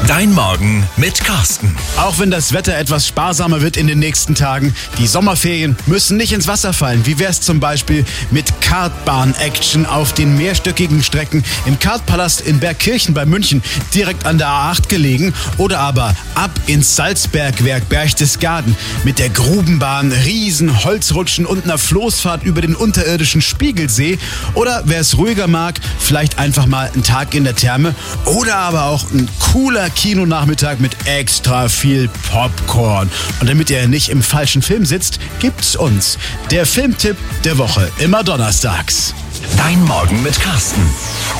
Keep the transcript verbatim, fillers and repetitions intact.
Dein Morgen mit Carsten. Auch wenn das Wetter etwas sparsamer wird in den nächsten Tagen, die Sommerferien müssen nicht ins Wasser fallen. Wie wär's zum Beispiel mit Kartbahn-Action auf den mehrstöckigen Strecken im Kartpalast in Bergkirchen bei München, direkt an der A acht gelegen, oder aber ab ins Salzbergwerk Berchtesgaden mit der Grubenbahn, riesen Holzrutschen und einer Floßfahrt über den unterirdischen Spiegelsee, oder wer es ruhiger mag, vielleicht einfach mal einen Tag in der Therme oder aber auch ein cooler Kinonachmittag mit extra viel Popcorn. Und damit ihr nicht im falschen Film sitzt, gibt's uns der Filmtipp der Woche, immer donnerstags. Dein Morgen mit Carsten.